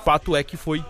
fato é que foi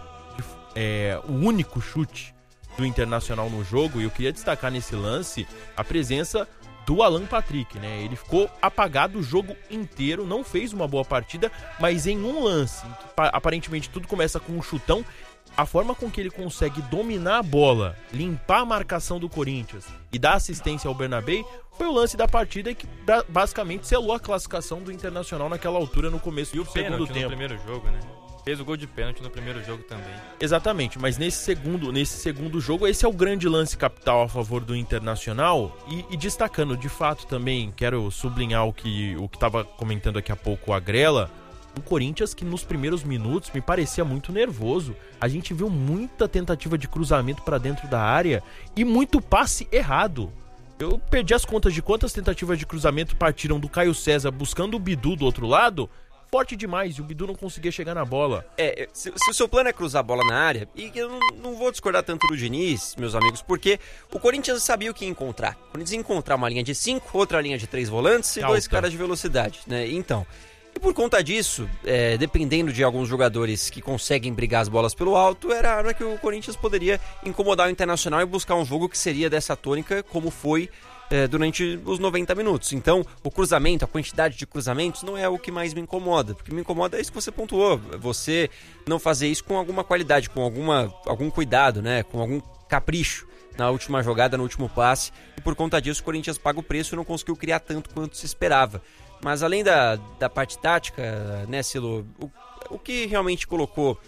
o único chute do Internacional no jogo, e eu queria destacar nesse lance a presença do Alan Patrick, né? Ele ficou apagado o jogo inteiro, não fez uma boa partida, mas em um lance, aparentemente tudo começa com um chutão, a forma com que ele consegue dominar a bola, limpar a marcação do Corinthians e dar assistência ao Bernabé, foi o lance da partida que basicamente selou a classificação do Internacional naquela altura no começo do segundo tempo. No primeiro jogo, né? Fez o gol de pênalti no primeiro jogo também. Exatamente, mas nesse segundo jogo, esse é o grande lance capital a favor do Internacional. E destacando, de fato, também, quero sublinhar o que estava comentando aqui há pouco a Grela, o Corinthians que nos primeiros minutos me parecia muito nervoso. A gente viu muita tentativa de cruzamento para dentro da área e muito passe errado. Eu perdi as contas de quantas tentativas de cruzamento partiram do Caio César buscando o Bidu do outro lado, forte demais, e o Bidu não conseguia chegar na bola. Se o seu plano é cruzar a bola na área, e eu não vou discordar tanto do Diniz, meus amigos, porque o Corinthians sabia o que ia encontrar. O Corinthians ia encontrar uma linha de 5, outra linha de 3 volantes e 2 caras de velocidade, né? Então, e por conta disso, dependendo de alguns jogadores que conseguem brigar as bolas pelo alto, era a hora que o Corinthians poderia incomodar o Internacional e buscar um jogo que seria dessa tônica, como foi durante os 90 minutos. Então, o cruzamento, a quantidade de cruzamentos não é o que mais me incomoda. O que me incomoda é isso que você pontuou. Você não fazer isso com alguma qualidade, com algum cuidado, né? Com algum capricho na última jogada, no último passe. E por conta disso, o Corinthians paga o preço e não conseguiu criar tanto quanto se esperava. Mas além da parte tática, né, Silo, o que realmente colocou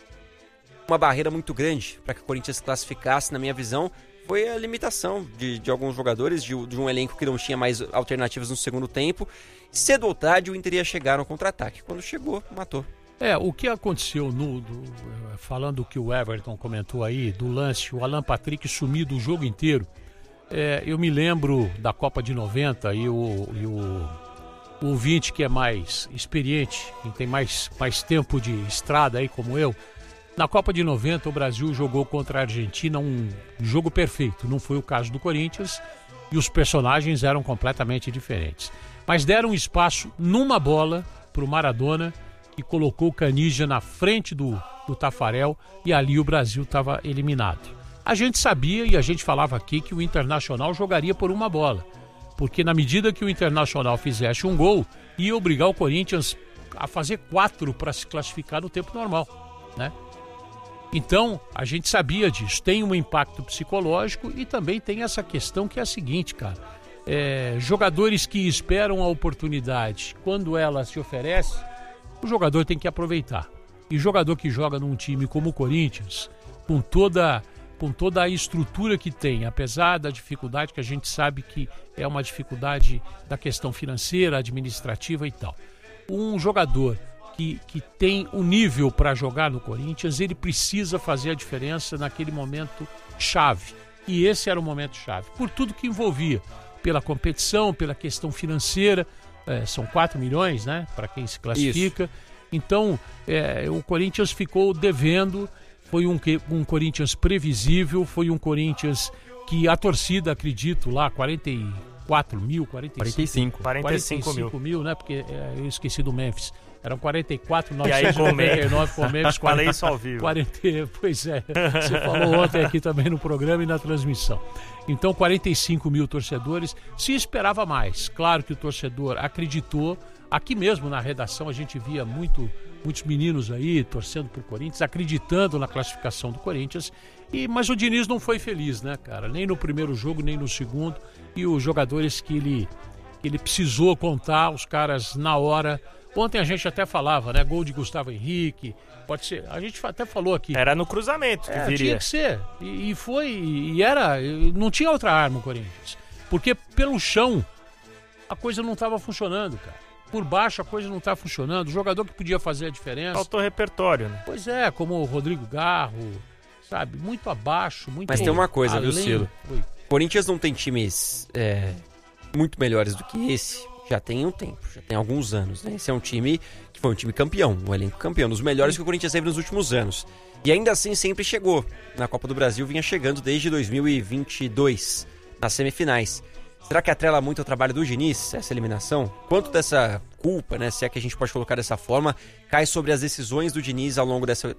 uma barreira muito grande para que o Corinthians se classificasse, na minha visão, foi a limitação de alguns jogadores, de um elenco que não tinha mais alternativas no segundo tempo. Cedo ou tarde o Inter ia chegar no contra-ataque. Quando chegou, matou. O que aconteceu, falando o que o Everton comentou aí, do lance, o Alan Patrick sumido o jogo inteiro. Eu me lembro da Copa de 90 e o ouvinte que é mais experiente, que tem mais tempo de estrada aí como eu, na Copa de 90 o Brasil jogou contra a Argentina um jogo perfeito. Não foi o caso do Corinthians e os personagens eram completamente diferentes. Mas deram espaço numa bola para o Maradona, que colocou o Canija na frente do Tafarel, e ali o Brasil estava eliminado. A gente sabia e a gente falava aqui que o Internacional jogaria por uma bola, porque na medida que o Internacional fizesse um gol, ia obrigar o Corinthians a fazer 4 para se classificar no tempo normal, né? Então, a gente sabia disso. Tem um impacto psicológico e também tem essa questão que é a seguinte, cara. Jogadores que esperam a oportunidade, quando ela se oferece, o jogador tem que aproveitar. E jogador que joga num time como o Corinthians, com toda a estrutura que tem, apesar da dificuldade que a gente sabe que é uma dificuldade da questão financeira, administrativa e tal. Um jogador que tem o nível para jogar no Corinthians, ele precisa fazer a diferença naquele momento chave. E esse era o momento chave, por tudo que envolvia, pela competição, pela questão financeira, são 4 milhões, né, para quem se classifica. Isso. Então, o Corinthians ficou devendo, foi um Corinthians previsível, foi um Corinthians que a torcida, acredito, lá, 44 mil, 45 mil, né, porque eu esqueci do Memphis. Eram 44, 999 por Memphis. Falei isso ao vivo. 40, pois é, você falou ontem aqui também no programa e na transmissão. Então, 45 mil torcedores, se esperava mais. Claro que o torcedor acreditou. Aqui mesmo na redação a gente via muitos meninos aí torcendo pro Corinthians, acreditando na classificação do Corinthians. Mas o Diniz não foi feliz, né, cara? Nem no primeiro jogo, nem no segundo. E os jogadores que ele precisou contar, os caras na hora. Ontem a gente até falava, né? Gol de Gustavo Henrique, pode ser. A gente até falou aqui. Era no cruzamento que viria. Tinha que ser. E foi. E era. Não tinha outra arma o Corinthians. Porque pelo chão a coisa não estava funcionando, cara. Por baixo a coisa não estava funcionando. O jogador que podia fazer a diferença. Faltou repertório, né? Pois é, como o Rodrigo Garro, sabe? Muito abaixo, muito. Mas tem uma coisa, viu, Cilo? O Corinthians não tem times muito melhores do que esse. Já tem um tempo, já tem alguns anos, né? Esse é um time que foi um time campeão, um elenco campeão, dos melhores que o Corinthians teve nos últimos anos. E ainda assim sempre chegou. Na Copa do Brasil vinha chegando desde 2022, nas semifinais. Será que atrela muito ao trabalho do Diniz, essa eliminação? Quanto dessa culpa, né, se é que a gente pode colocar dessa forma, cai sobre as decisões do Diniz ao longo dessa